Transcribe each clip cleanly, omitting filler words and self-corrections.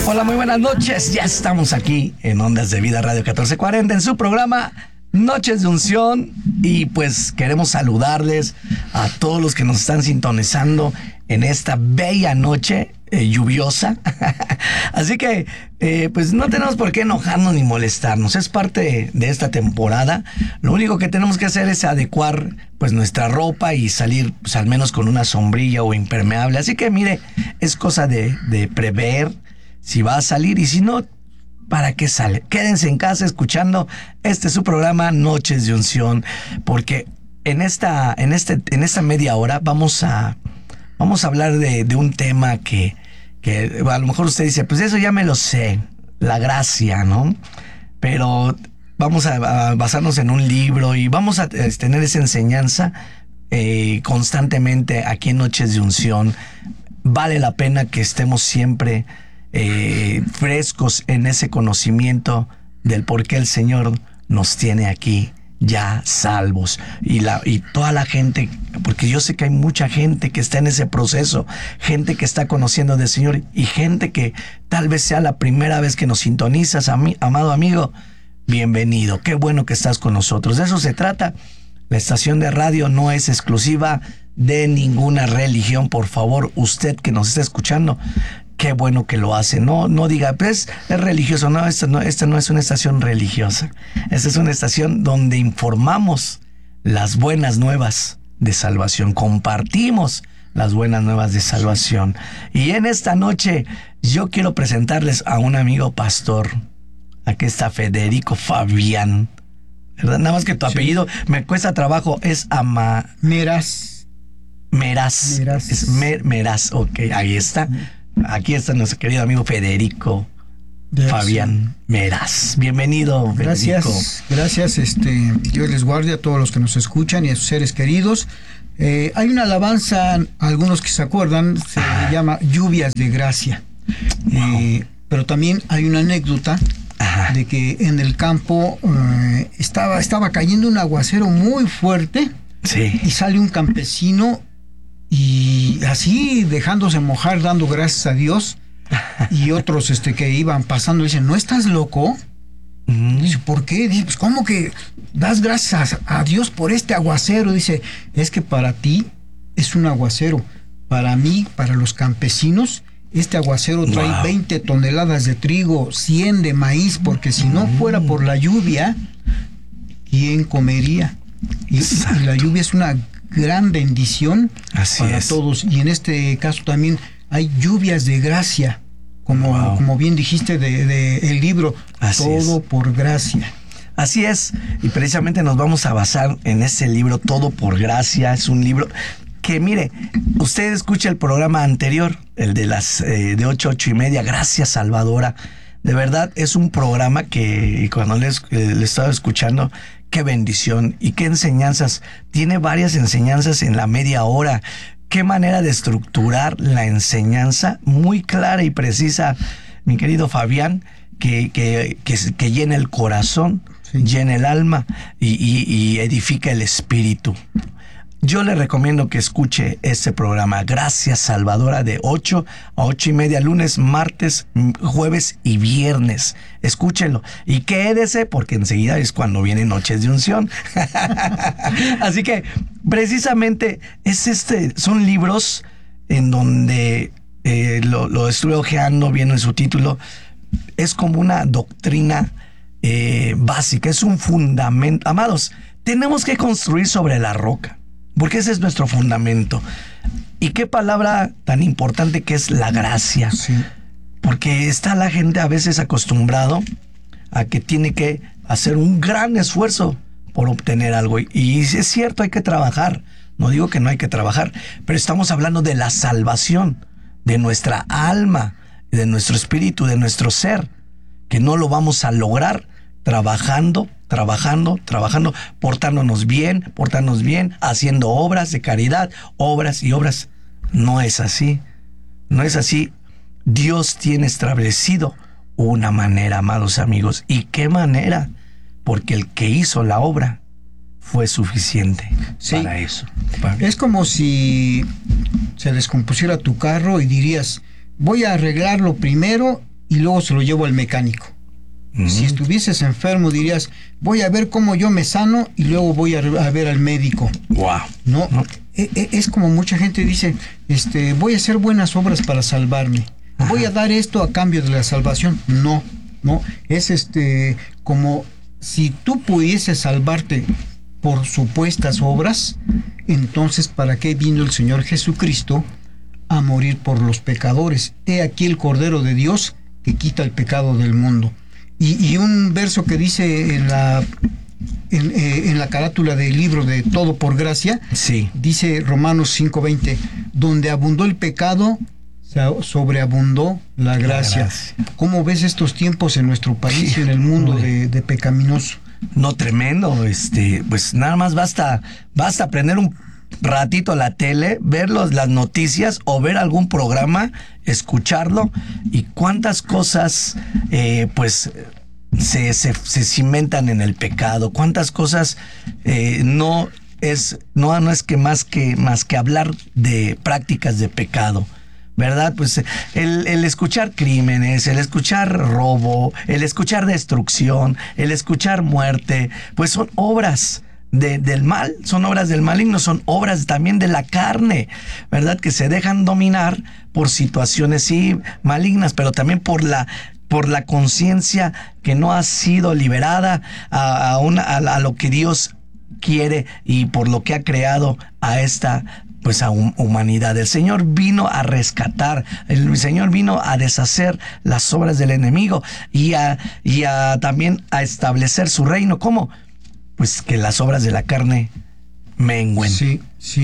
Hola, muy buenas noches. Ya estamos aquí en Ondas de Vida Radio 1440 en su programa Noches de Unción, y pues queremos saludarles a todos los que nos están sintonizando en esta bella noche lluviosa. Así que pues no tenemos por qué enojarnos ni molestarnos, es parte de esta temporada. Lo único que tenemos que hacer es adecuar pues nuestra ropa y salir pues al menos con una sombrilla o impermeable. Así que mire, es cosa de prever si va a salir, y si no, ¿para qué sale? Quédense en casa escuchando este su programa Noches de Unción, porque en esta media hora vamos a hablar de un tema que a lo mejor usted dice, pues eso ya me lo sé, la gracia, ¿no? Pero vamos a basarnos en un libro y vamos a tener esa enseñanza constantemente aquí en Noches de Unción. Vale la pena que estemos siempre frescos en ese conocimiento del por qué el Señor nos tiene aquí ya salvos, y toda la gente, porque yo sé que hay mucha gente que está en ese proceso, gente que está conociendo del Señor, y gente que tal vez sea la primera vez que nos sintonizas. Amado amigo, bienvenido, qué bueno que estás con nosotros. De eso se trata. La estación de radio no es exclusiva de ninguna religión. Por favor, usted que nos está escuchando, qué bueno que lo hace. No diga, pues es religioso. No, esta no es una estación religiosa. Esta es una estación donde informamos las buenas nuevas de salvación. Compartimos las buenas nuevas de salvación. Y en esta noche yo quiero presentarles a un amigo pastor. Aquí está Federico Fabián, ¿verdad? Nada más que tu apellido me cuesta trabajo. Es Meraz. Es Meraz, ok, ahí está. Aquí está nuestro querido amigo Federico Fabián Meraz. Bienvenido, Federico. Gracias. Dios les guarde a todos los que nos escuchan y a sus seres queridos. Hay una alabanza, algunos que se acuerdan, se llama Lluvias de Gracia. Wow. Pero también hay una anécdota de que en el campo estaba cayendo un aguacero muy fuerte. Sí. Y sale un campesino y así dejándose mojar, dando gracias a Dios, y otros que iban pasando dicen, ¿no estás loco? Dice, ¿por qué? Dice, pues ¿cómo que das gracias a Dios por este aguacero? Dice, es que para ti es un aguacero, para mí, para los campesinos, este aguacero trae 20 toneladas de trigo, 100 de maíz, porque si no fuera por la lluvia, ¿quién comería? Y la lluvia es una gran bendición para todos, y en este caso también hay lluvias de gracia, como bien dijiste de el libro, todo por gracia. Así es, y precisamente nos vamos a basar en ese libro, Todo por Gracia. Es un libro que, mire, usted escucha el programa anterior, el de las de 8:30, Gracias Salvadora. De verdad es un programa que cuando le estaba escuchando, qué bendición y qué enseñanzas. Tiene varias enseñanzas en la media hora. Qué manera de estructurar la enseñanza, muy clara y precisa, mi querido Fabián, que llena el corazón, llena el alma y edifica el espíritu. Yo le recomiendo que escuche este programa, Gracias Salvadora, de 8 a 8:30, lunes, martes, jueves y viernes. Escúchelo y quédese, porque enseguida es cuando vienen Noches de Unción. Así que precisamente son libros en donde lo estuve ojeando, viendo en su título. Es como una doctrina básica, es un fundamento. Amados, tenemos que construir sobre la roca, porque ese es nuestro fundamento. Y qué palabra tan importante que es la gracia. Sí. Porque está la gente a veces acostumbrado a que tiene que hacer un gran esfuerzo por obtener algo. Y es cierto, hay que trabajar. No digo que no hay que trabajar, pero estamos hablando de la salvación de nuestra alma, de nuestro espíritu, de nuestro ser, que no lo vamos a lograr trabajando, portándonos bien, haciendo obras de caridad, obras y obras. No es así. Dios tiene establecido una manera, amados amigos. ¿Y qué manera? Porque el que hizo la obra fue suficiente para eso. Es como si se descompusiera tu carro y dirías, voy a arreglarlo primero y luego se lo llevo al mecánico. Si estuvieses enfermo, dirías, voy a ver cómo yo me sano y luego voy a ver al médico. Wow. No, es como mucha gente dice, voy a hacer buenas obras para salvarme. Ajá. Voy a dar esto a cambio de la salvación. No, es como si tú pudieses salvarte por supuestas obras, entonces ¿para qué vino el Señor Jesucristo a morir por los pecadores? He aquí el Cordero de Dios que quita el pecado del mundo. Y un verso que dice en la carátula del libro de Todo por Gracia, sí, dice Romanos 5:20, donde abundó el pecado, sobreabundó la gracia. ¿Cómo ves estos tiempos en nuestro país y en el mundo de pecaminoso? No, tremendo. Pues nada más basta prender un ratito la tele, ver las noticias o ver algún programa, escucharlo, y cuántas cosas pues se cimentan en el pecado, cuántas cosas no es que más que hablar de prácticas de pecado, ¿verdad? Pues el escuchar crímenes, el escuchar robo, el escuchar destrucción, el escuchar muerte, pues son obras del mal, son obras del maligno, son obras también de la carne, ¿verdad? Que se dejan dominar por situaciones, sí, malignas, pero también por la conciencia que no ha sido liberada a lo que Dios quiere y por lo que ha creado a esta pues a humanidad. El Señor vino a rescatar, el Señor vino a deshacer las obras del enemigo y también a establecer su reino. ¿Cómo? Pues que las obras de la carne mengüen. Sí.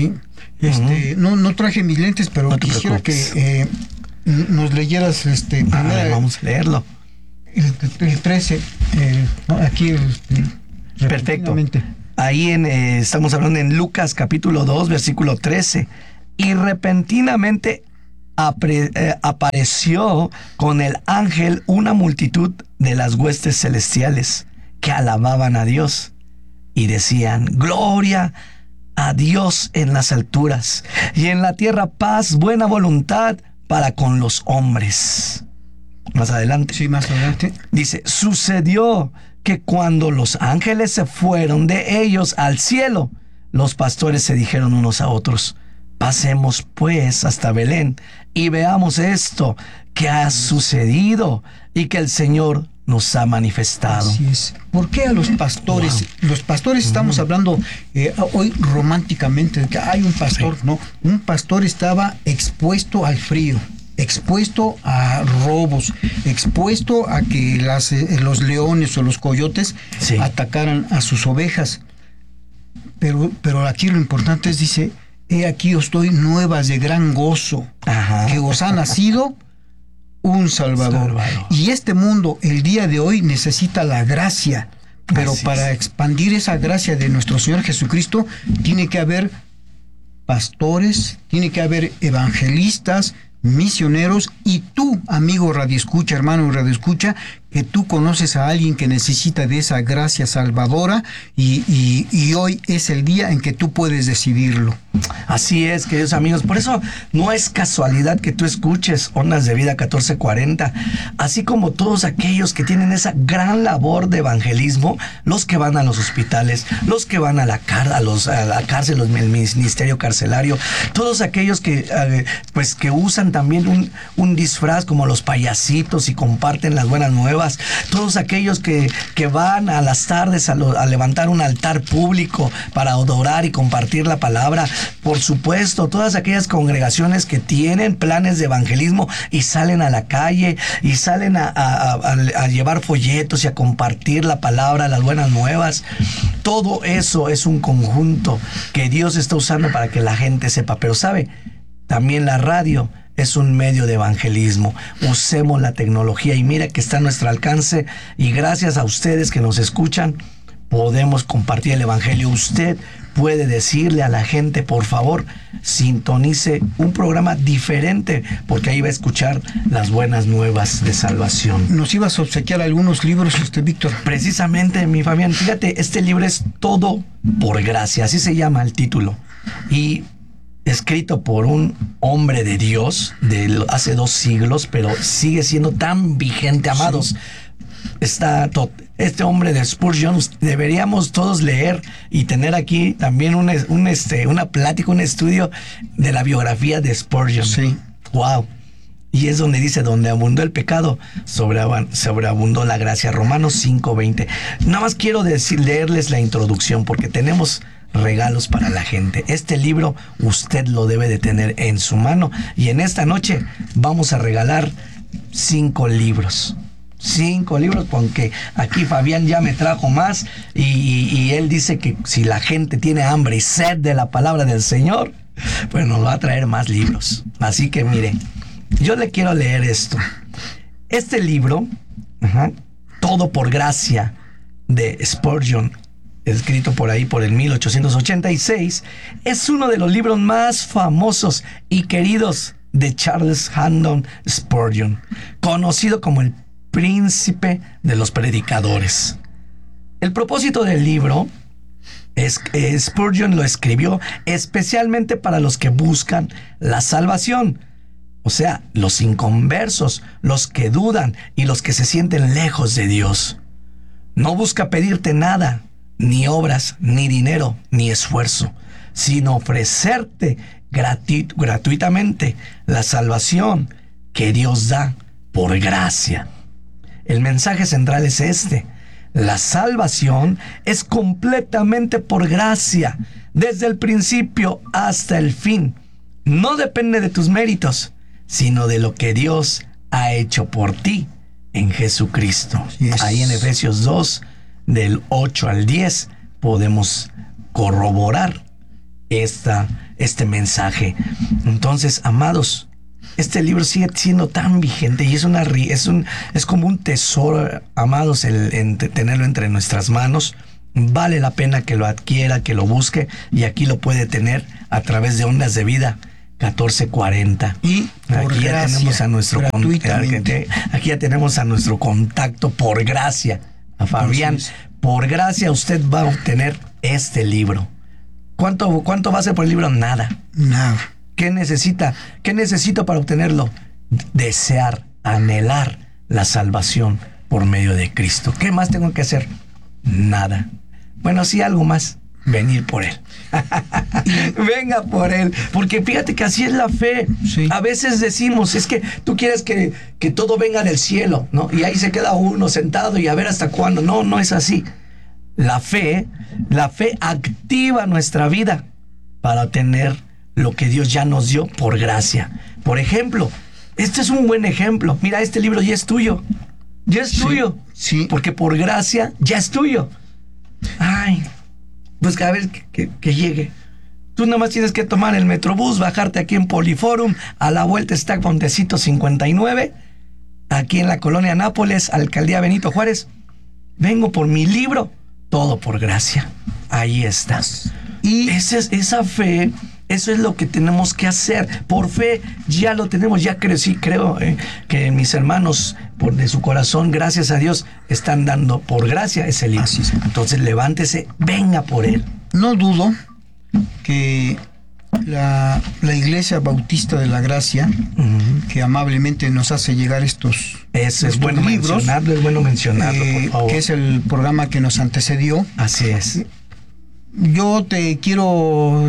No traje mis lentes, pero no quisiera que nos leyeras primero. Vamos a leerlo. El 13, aquí. Perfecto. Ahí estamos hablando en Lucas capítulo 2, versículo 13. Y repentinamente apareció con el ángel una multitud de las huestes celestiales que alababan a Dios y decían: gloria a Dios en las alturas y en la tierra paz, buena voluntad para con los hombres. Más adelante. Sí, más adelante. Dice: sucedió que cuando los ángeles se fueron de ellos al cielo, los pastores se dijeron unos a otros: pasemos pues hasta Belén y veamos esto que ha sucedido y que el Señor nos ha manifestado. Así es. ¿Por qué a los pastores? Wow. Los pastores, estamos hablando hoy románticamente de que hay un pastor, sí. No, un pastor estaba expuesto al frío, expuesto a robos, expuesto a que los leones o los coyotes sí. atacaran a sus ovejas. Pero aquí lo importante es, dice: he aquí os doy nuevas de gran gozo, que os ha nacido un Salvador. Y este mundo, el día de hoy, necesita la gracia, pero así para expandir esa gracia de nuestro Señor Jesucristo, tiene que haber pastores, tiene que haber evangelistas, misioneros, y tú, amigo radioescucha, hermano radioescucha, que tú conoces a alguien que necesita de esa gracia salvadora, y hoy es el día en que tú puedes decidirlo. Así es, queridos amigos. Por eso no es casualidad que tú escuches Ondas de Vida 1440, así como todos aquellos que tienen esa gran labor de evangelismo, los que van a los hospitales, los que van a la cárcel, el ministerio carcelario, todos aquellos que usan también un disfraz como los payasitos y comparten las buenas nuevas, todos aquellos que van a las tardes a levantar un altar público para adorar y compartir la palabra. Por supuesto, todas aquellas congregaciones que tienen planes de evangelismo y salen a la calle y salen a llevar folletos y a compartir la palabra, las buenas nuevas. Todo eso es un conjunto que Dios está usando para que la gente sepa. Pero ¿sabe? También la radio es un medio de evangelismo. Usemos la tecnología y mira que está a nuestro alcance, y gracias a ustedes que nos escuchan podemos compartir el evangelio. Usted puede decirle a la gente: por favor, sintonice un programa diferente, porque ahí va a escuchar las buenas nuevas de salvación. Nos ibas a obsequiar algunos libros, Víctor. Precisamente, mi Fabián, fíjate, este libro es Todo por Gracia, así se llama el título. Y escrito por un hombre de Dios de hace 2 siglos, pero sigue siendo tan vigente, amados. Sí. Este hombre de Spurgeon, deberíamos todos leer y tener aquí también una plática, un estudio de la biografía de Spurgeon. Sí. Wow. Y es donde dice, donde abundó el pecado, sobreabundó la gracia. Romanos 5:20. Nada más quiero leerles la introducción porque tenemos regalos para la gente. Este libro usted lo debe de tener en su mano. Y en esta noche vamos a regalar 5 libros. 5 libros, porque aquí Fabián ya me trajo más y él dice que si la gente tiene hambre y sed de la palabra del Señor, pues nos va a traer más libros. Así que mire, yo le quiero leer esto. Este libro, Todo por Gracia, de Spurgeon, escrito por ahí por el 1886, es uno de los libros más famosos y queridos de Charles Haddon Spurgeon, conocido como el príncipe de los predicadores. El propósito del libro es que Spurgeon lo escribió especialmente para los que buscan la salvación, o sea, los inconversos, los que dudan y los que se sienten lejos de Dios. No busca pedirte nada, ni obras, ni dinero, ni esfuerzo, sino ofrecerte gratuitamente la salvación que Dios da por gracia. El mensaje central es este: la salvación es completamente por gracia, desde el principio hasta el fin. No depende de tus méritos, sino de lo que Dios ha hecho por ti en Jesucristo. Yes. Ahí en Efesios 2, del 8 al 10, podemos corroborar este mensaje. Entonces, amados, este libro sigue siendo tan vigente y es como un tesoro, amados, tenerlo entre nuestras manos. Vale la pena que lo adquiera, que lo busque, y aquí lo puede tener a través de Ondas de Vida 1440. Y aquí ya tenemos a nuestro contacto por gracia, a Fabián. Entonces, por gracia usted va a obtener este libro. ¿Cuánto va a ser por el libro? Nada. ¿Qué necesita? ¿Qué necesito para obtenerlo? Desear, anhelar la salvación por medio de Cristo. ¿Qué más tengo que hacer? Nada. Bueno, sí, algo más. Venir por Él. Venga por Él. Porque fíjate que así es la fe. Sí. A veces decimos, es que tú quieres que todo venga del cielo, ¿no? Y ahí se queda uno sentado y a ver hasta cuándo. No, no es así. La fe activa nuestra vida para tener lo que Dios ya nos dio por gracia. Por ejemplo, este es un buen ejemplo. Mira, este libro ya es tuyo. Ya es tuyo. Sí. Porque por gracia ya es tuyo. Ay, pues a ver que llegue. Tú nomás tienes que tomar el Metrobús, bajarte aquí en Poliforum, a la vuelta está Montecito 59, aquí en la colonia Nápoles, Alcaldía Benito Juárez. Vengo por mi libro, Todo por Gracia. Ahí estás. Y esa fe, eso es lo que tenemos que hacer. Por fe ya lo tenemos, ya creo que mis hermanos, de su corazón, gracias a Dios, están dando por gracia ese libro. Así es. Entonces levántese, venga por él. No dudo que la Iglesia Bautista de la Gracia, que amablemente nos hace llegar estos bueno libros, es bueno mencionarlo, por favor. Que es el programa que nos antecedió. Así es. Yo te quiero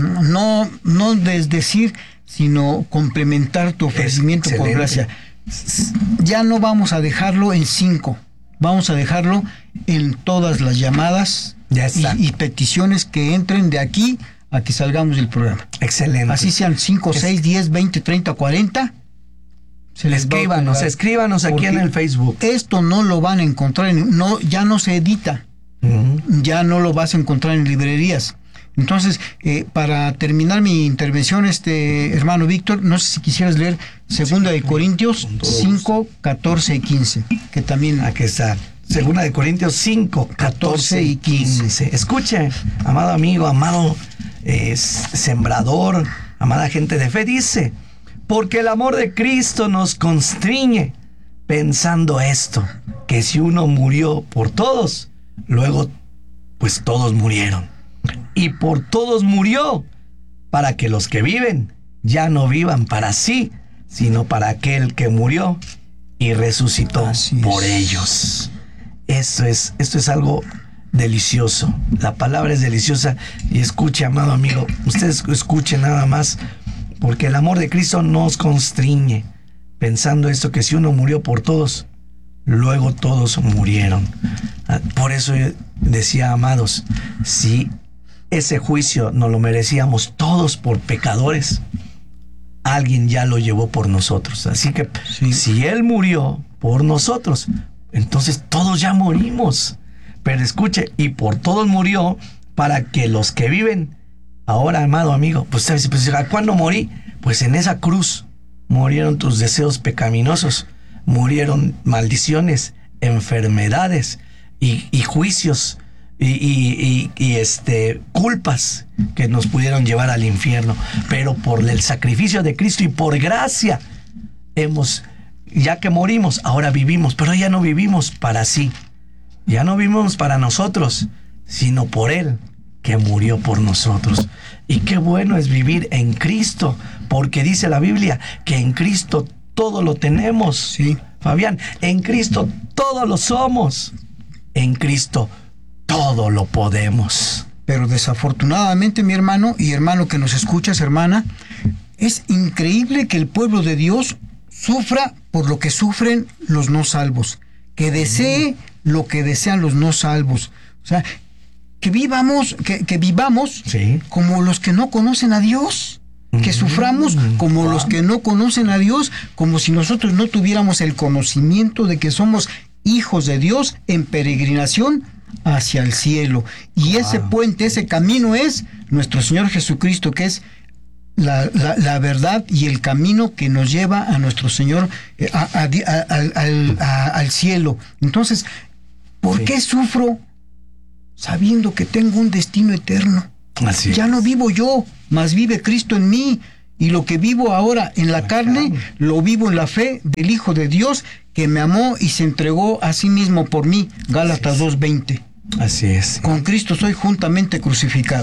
no desdecir, sino complementar tu ofrecimiento por gracia. Ya no vamos a dejarlo en 5, vamos a dejarlo en todas las llamadas y peticiones que entren de aquí a que salgamos del programa. Excelente. Así sean 5, 6, 10, 20, 30, 40. Escríbanos aquí en el Facebook. Esto no lo van a encontrar, ya no se edita. Ya no lo vas a encontrar en librerías. Entonces, para terminar mi intervención, hermano Víctor, no sé si quisieras leer 2 de Corintios 5, 14 y 15, que también... Aquí está. 2 de Corintios 5, 14 y 15. Escuche, amado amigo, amado sembrador, amada gente de fe, dice: porque el amor de Cristo nos constriñe, pensando esto, que si uno murió por todos, luego pues todos murieron. Y por todos murió, para que los que viven ya no vivan para sí, sino para aquel que murió y resucitó por ellos. Esto es algo delicioso. La palabra es deliciosa. Y escuche, amado amigo, ustedes escuchen nada más, porque el amor de Cristo nos constriñe, pensando esto, que si uno murió por todos, luego todos murieron. Por eso yo decía, amados, si ese juicio nos lo merecíamos todos por pecadores, alguien ya lo llevó por nosotros. Así que si Él murió por nosotros, entonces todos ya morimos. Pero escuche, y por todos murió para que los que viven ahora, amado amigo, pues ¿a cuándo morí? Pues en esa cruz murieron tus deseos pecaminosos, murieron maldiciones, enfermedades y juicios y culpas que nos pudieron llevar al infierno. Pero por el sacrificio de Cristo y por gracia ya que morimos, ahora vivimos, pero ya no vivimos para sí. Ya no vivimos para nosotros, sino por Él, que murió por nosotros. Y qué bueno es vivir en Cristo, porque dice la Biblia que en Cristo todo lo tenemos. Sí. Fabián, en Cristo todo lo somos. En Cristo todo lo podemos. Pero desafortunadamente, mi hermano y hermano que nos escuchas, hermana, es increíble que el pueblo de Dios sufra por lo que sufren los no salvos, que desee lo que desean los no salvos. O sea, que vivamos sí, como los que no conocen a Dios, que suframos como los que no conocen a Dios, como si nosotros no tuviéramos el conocimiento de que somos hijos de Dios en peregrinación hacia el cielo. Y ese puente, ese camino es nuestro Señor Jesucristo, que es la verdad y el camino que nos lleva a nuestro Señor, al cielo. Entonces, ¿por qué sufro sabiendo que tengo un destino eterno? Así ya no vivo yo, mas vive Cristo en mí. Y lo que vivo ahora en la carne, lo vivo en la fe del Hijo de Dios, que me amó y se entregó a sí mismo por mí. Gálatas 2:20. Así es. Con Cristo soy juntamente crucificado.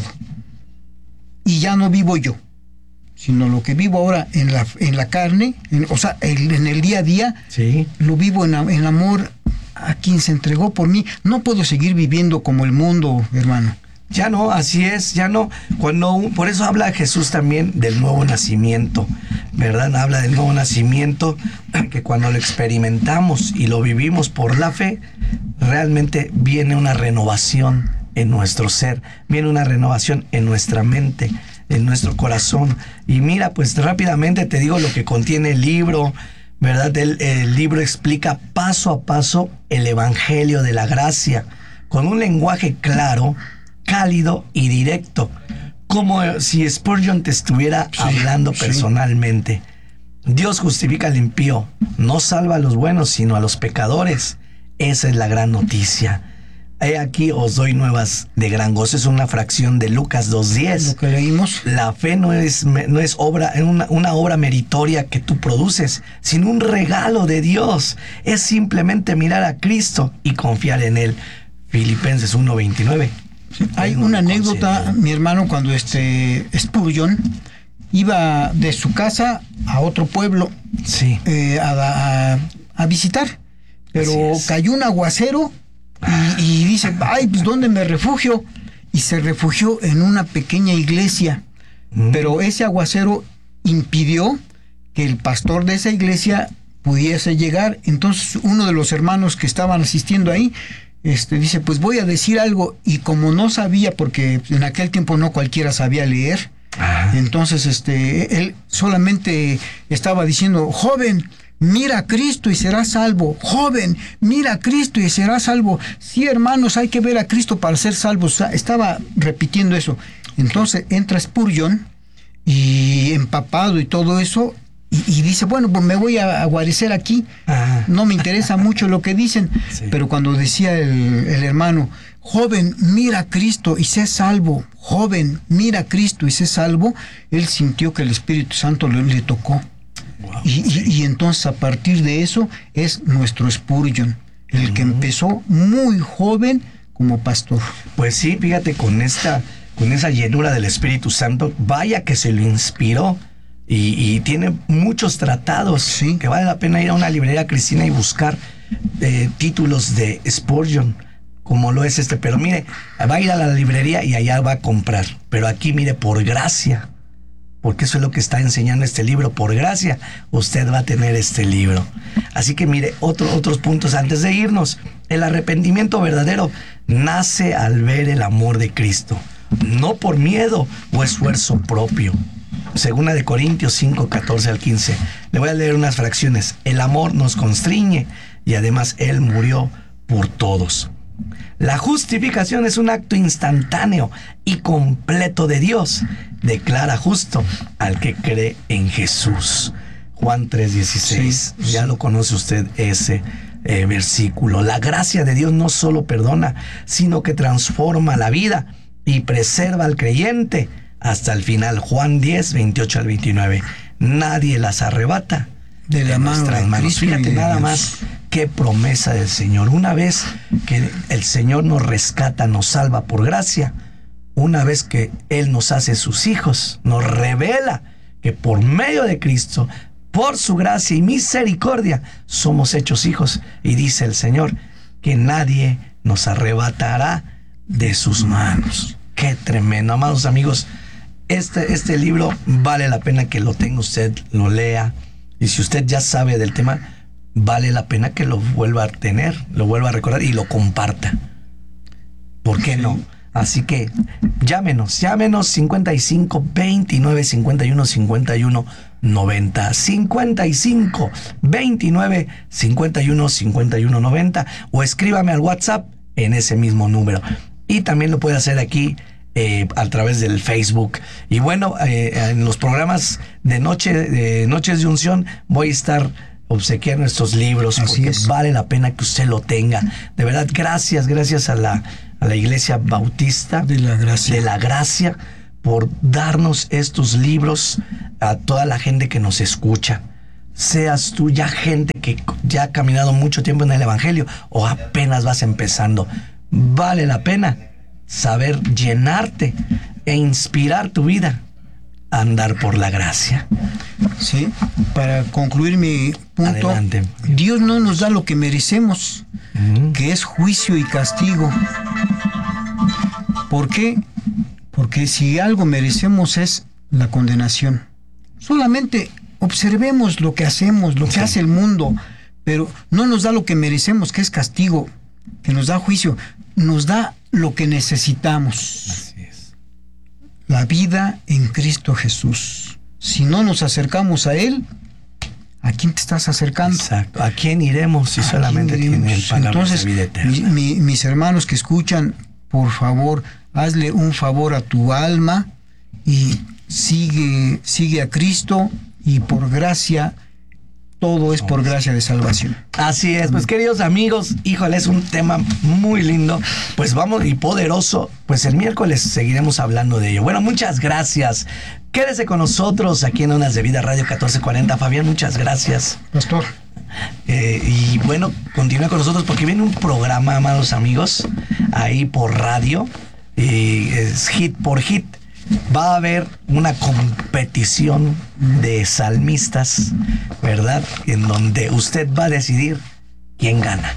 Y ya no vivo yo, sino lo que vivo ahora en la carne, en el día a día, sí, lo vivo en amor a quien se entregó por mí. No puedo seguir viviendo como el mundo, hermano. Ya no, así es, ya no. Por eso habla Jesús también del nuevo nacimiento, ¿verdad? Habla del nuevo nacimiento, que cuando lo experimentamos y lo vivimos por la fe, realmente viene una renovación en nuestro ser, viene una renovación en nuestra mente, en nuestro corazón. Y mira, pues rápidamente te digo lo que contiene el libro, ¿verdad? El libro explica paso a paso el Evangelio de la Gracia, con un lenguaje claro, cálido y directo, como si Spurgeon te estuviera hablando personalmente. Dios justifica al impío, no salva a los buenos, sino a los pecadores. Esa es la gran noticia. He aquí os doy nuevas de gran gozo. Es una fracción de Lucas 2:10. Lo que leímos. La fe no es una obra meritoria que tú produces, sino un regalo de Dios. Es simplemente mirar a Cristo y confiar en Él. Filipenses 1:29. Hay una anécdota, mi hermano, cuando Spurgeon iba de su casa a otro pueblo, sí, a visitar, pero cayó un aguacero y dice, ay, pues ¿dónde me refugio? Y se refugió en una pequeña iglesia, pero ese aguacero impidió que el pastor de esa iglesia pudiese llegar. Entonces uno de los hermanos que estaban asistiendo ahí dice, pues voy a decir algo, y como no sabía, porque en aquel tiempo no cualquiera sabía leer, entonces él solamente estaba diciendo, joven, mira a Cristo y serás salvo. Joven, mira a Cristo y serás salvo. Sí, hermanos, hay que ver a Cristo para ser salvos. Estaba repitiendo eso. Entonces entra Spurgeon y empapado y todo eso, y dice, bueno, pues me voy a guarecer aquí. No me interesa mucho lo que dicen. Pero cuando decía el hermano, joven, mira a Cristo y sé salvo. Joven, mira a Cristo y sé salvo, él sintió que el Espíritu Santo le tocó. Wow, y entonces a partir de eso es nuestro Spurgeon, el que empezó muy joven como pastor. Pues sí, fíjate, con con esa llenura del Espíritu Santo, vaya que se lo inspiró. Y tiene muchos tratados, sí, que vale la pena ir a una librería cristiana y buscar títulos de Spurgeon, como lo es este. Pero mire, va a ir a la librería y allá va a comprar. Pero aquí, mire, por gracia, porque eso es lo que está enseñando este libro. Por gracia, usted va a tener este libro. Así que mire, otros puntos antes de irnos. El arrepentimiento verdadero nace al ver el amor de Cristo, no por miedo o esfuerzo propio. Segunda de Corintios 5, 14 al 15. Le voy a leer unas fracciones. El amor nos constriñe y además Él murió por todos. La justificación es un acto instantáneo y completo de Dios. Declara justo al que cree en Jesús. Juan 3:16. Sí. Ya lo conoce usted ese versículo. La gracia de Dios no solo perdona, sino que transforma la vida y preserva al creyente hasta el final. Juan 10, 28 al 29. Nadie las arrebata de la mano nuestras de manos. Cristo. Fíjate nada más qué promesa del Señor. Una vez que el Señor nos rescata, nos salva por gracia, una vez que Él nos hace sus hijos, nos revela que por medio de Cristo, por su gracia y misericordia, somos hechos hijos. Y dice el Señor que nadie nos arrebatará de sus manos. Qué tremendo, amados amigos. Este libro vale la pena que lo tenga usted, lo lea. Y si usted ya sabe del tema, vale la pena que lo vuelva a tener, lo vuelva a recordar y lo comparta. ¿Por qué no? Así que llámenos 55 29 51 51 90, 55 29 51 51 90, o escríbame al WhatsApp en ese mismo número. Y también lo puede hacer aquí a través del Facebook. Y bueno, en los programas de Noches de Unción voy a estar obsequiando estos libros. Así porque es. Vale la pena que usted lo tenga. De verdad, gracias a la Iglesia Bautista de la Gracia por darnos estos libros, a toda la gente que nos escucha. Seas tú ya gente que ya ha caminado mucho tiempo en el Evangelio o apenas vas empezando. Vale la pena saber llenarte e inspirar tu vida a andar por la gracia. Sí, para concluir mi punto, adelante. Dios no nos da lo que merecemos, que es juicio y castigo. ¿Por qué? Porque si algo merecemos es la condenación. Solamente observemos lo que hacemos, lo que hace el mundo, pero no nos da lo que merecemos, que es castigo, que nos da juicio, nos da lo que necesitamos. Así es. La vida en Cristo Jesús. Si no nos acercamos a Él, ¿a quién te estás acercando? Exacto. ¿A quién iremos si solamente tiene el palabra de vida eterna? Mis hermanos que escuchan, por favor, hazle un favor a tu alma y sigue a Cristo, y por gracia, todo es por gracia de salvación. Así es, pues queridos amigos, híjole, es un tema muy lindo, pues vamos, y poderoso, pues el miércoles seguiremos hablando de ello. Bueno, muchas gracias. Quédese con nosotros aquí en Ondas de Vida Radio 1440. Fabián, muchas gracias. Pastor. Y bueno, continúe con nosotros porque viene un programa, amados amigos, ahí por radio, es Hit por Hit. Va a haber una competición de salmistas, ¿verdad? En donde usted va a decidir quién gana.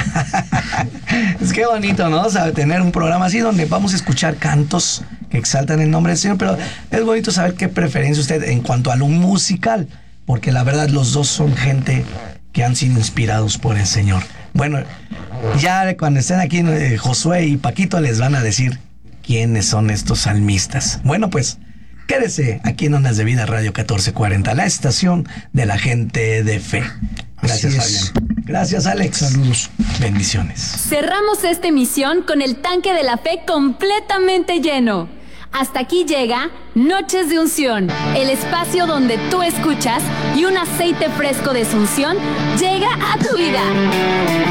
Es que bonito, ¿no? O sea, tener un programa así donde vamos a escuchar cantos que exaltan el nombre del Señor, pero es bonito saber qué preferencia usted en cuanto a lo musical, porque la verdad los dos son gente que han sido inspirados por el Señor. Bueno, ya cuando estén aquí Josué y Paquito les van a decir quiénes son estos salmistas. Bueno, pues quédese aquí en Ondas de Vida Radio 1440, la estación de la gente de fe. Gracias, Fabián. Gracias, Alex. Saludos. Bendiciones. Cerramos esta emisión con el tanque de la fe completamente lleno. Hasta aquí llega Noches de Unción, el espacio donde tú escuchas y un aceite fresco de unción llega a tu vida.